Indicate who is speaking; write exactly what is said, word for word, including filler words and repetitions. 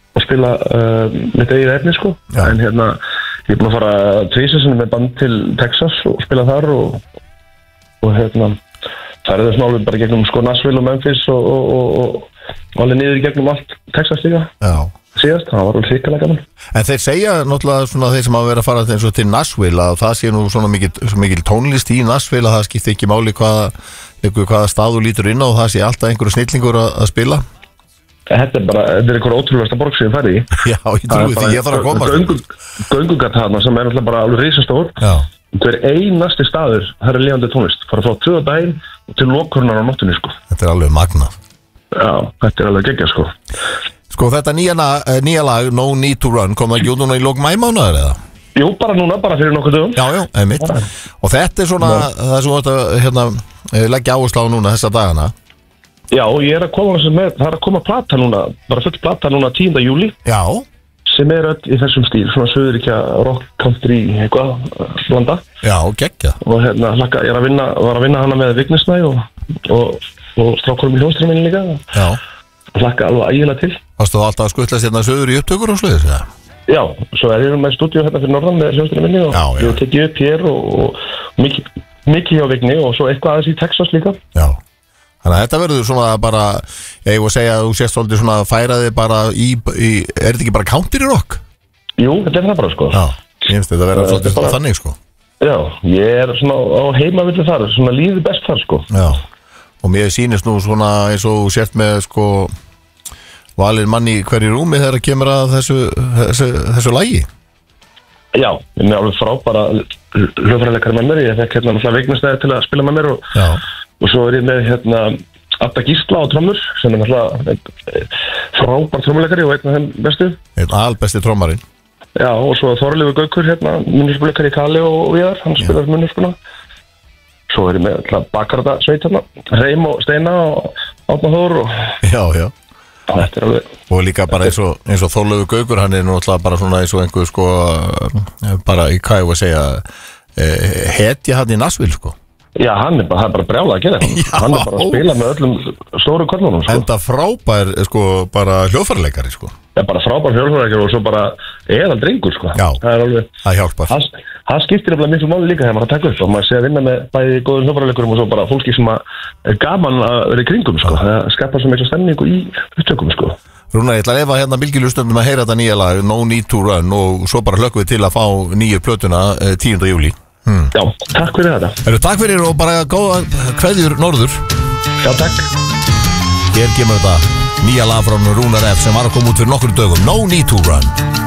Speaker 1: og spila uh, mitt eigið efni sko. En hérna ég er búinn að fara tvisvar sinnum með band til Texas og spila þar og, og hérna það er þess nálega bara gegnum sko Nashville og Memphis og, og, og, og alveg niður gegnum allt Texas líka.
Speaker 2: Já.
Speaker 1: Síðast, það var alveg hrikalega gaman.
Speaker 2: En þeir segja náttúrulega svona þeir sem hafa verið að fara eins og til Nashville að það sé nú svona mikil, mikil tónlist í Nashville að það skipti ekki máli hvaða, hvaða stað þú lítur inn á og það sé alltaf einhverju snillingur að, að spila.
Speaker 1: Þetta er bara, þetta er einhver ótrúlegasta borg sem ég færi í.
Speaker 2: Já, ég trúi því, ég þarf að koma.
Speaker 1: Göngugat þarna sem er alltaf bara alveg risastór.
Speaker 2: Já.
Speaker 1: Hver einasti staður, það er lifandi tónlist. Fara frá tvö á daginn og til lokurnar á nóttunni, sko.
Speaker 2: Þetta er alveg magnað.
Speaker 1: Já, þetta er alveg geggjað, sko.
Speaker 2: Sko, þetta nýja, nýja lag, No Need to Run, kom það ekki út núna í lok maímánaðar eða?
Speaker 1: Jú, bara núna, bara fyrir nokkuð dögum.
Speaker 2: Já, já, einmitt. Og þetta er svona, það sem þú ætti að hérna, leggja áherslu á núna þessa dagana.
Speaker 1: Já, ég er að koma með, það er að koma plata núna, bara full plata núna tíunda júlí.
Speaker 2: Já.
Speaker 1: Sem er öll í þessum stíl, svona söðuríkja rock, country, eitthvað, blanda.
Speaker 2: Já, geggja.
Speaker 1: Og hérna, hlakka, ég er að vinna, var að vinna hana með Vignisnæ og, og, og strákurum í hljómsdra minni líka.
Speaker 2: Já.
Speaker 1: Hlakka alveg ægilega til.
Speaker 2: Varstu þú alltaf að skuttlast hérna söður í upptökur og sluðis, eða?
Speaker 1: Já, svo er ég með stúdíu hérna fyrir norðan með hljómsdra minni og já, já. Ég tekið upp hér og, og, og mikið, mikið hjá Vigni og svo eitthvað aðeins í Texas líka.
Speaker 2: Já. Þannig að þetta verður svona bara, ég voru að segja að þú sést svolítið svona færaði bara í, í er þetta ekki bara country rock?
Speaker 1: Jú, þetta er það bara sko.
Speaker 2: Já, ég finnst þetta að vera svolítið bara þannig sko.
Speaker 1: Já, ég er svona á heimavillu þar, svona líði best þar sko.
Speaker 2: Já, og mér sýnist nú svona eins og sért með sko valin manni hverju rúmi þegar kemur að þessu, þessu, þessu lagi. Já,
Speaker 1: ég er alveg frábæra hljóðfæraleikari með mér, ég fekk hérna alltaf Vignisnæði til að spila með mér og já. Og svo er ég með hérna Adda Gísla á trommur sem er náttúrulega frábær trommuleikari og einn af þeim bestu. Einn albesti trommarinn. Já, og svo Þorleifur Gaukur hérna, munnhjálpuleikari í Kali og Viðar, hann spilar munnhjálpuna. Svo er ég með alltaf Bakarda sveit hérna, Reim og Steina og Átna Þór og... Já, já. Þetta er alveg... Og líka bara eins og, eins og Þorleifur Gaukur, hann er náttúrulega bara svona eins og einhver sko, bara í hvað ég var að segja, hetja hann í Nashville sko. Já, hann er bara, bara brjálað að gera já, hann er bara að spila með öllum stóru köllunum sko. Enda frábær sko, bara hljóðfæraleikari sko. Já, bara frábær hljóðfæraleikari og svo bara eðal drengur sko. Já, það er alveg það hjálpar. Það skiptir alveg miklu máli líka þegar maður að taka upp og maður sé að vinna með bæði góðum hljóðfæraleikurum og svo bara fólki sem er gaman að vera í kringum sko. Það skapar svo miklu stemningu í upptökum sko. Rúna, ég ætla að efa hérna bylgjulustundum að heyra þetta nýja lag No Need to Run og svo bara hlökkum við til að fá nýju plötuna tíunda júlí. Hmm. Já, takk fyrir þetta. Heru, takk fyrir og bara góða kveðjur norður. Já, takk. Hér kemur þetta nýja lag frá Rúnar F sem var að koma út fyrir nokkur dögum. No Need to Run.